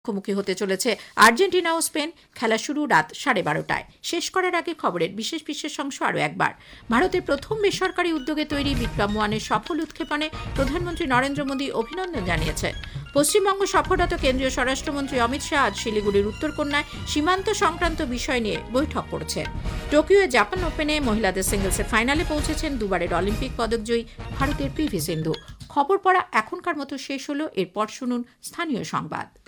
মুখোমুখি হতে চলেছে আর্জেন্টিনা ও স্পেন। খেলা শুরু রাত 12:30টায়। শেষ করার আগে খবরের বিশেষ বিশেষ অংশ আরও একবার। ভারতের প্রথম বেসরকারি উদ্যোগে তৈরি বিক্রম-1-এর সফল উৎক্ষেপণে প্রধানমন্ত্রী নরেন্দ্র মোদী অভিনন্দন জানিয়েছেন। পশ্চিমবঙ্গ সফররত কেন্দ্রীয় স্বরাষ্ট্রমন্ত্রী অমিত শাহ আজ শিলিগুড়ির উত্তরকন্যায় সীমান্ত সংক্রান্ত বিষয় নিয়ে বৈঠক করেছেন। টোকিওয়ে জাপান ওপেনে মহিলাদের সিঙ্গলসের ফাইনালে পৌঁছেছেন দুবারের অলিম্পিক পদকজয়ী ভারতের পিভি সিন্ধু। খবর পড়া এখনকার মতো শেষ হলো। এরপর শুনুন স্থানীয় সংবাদ।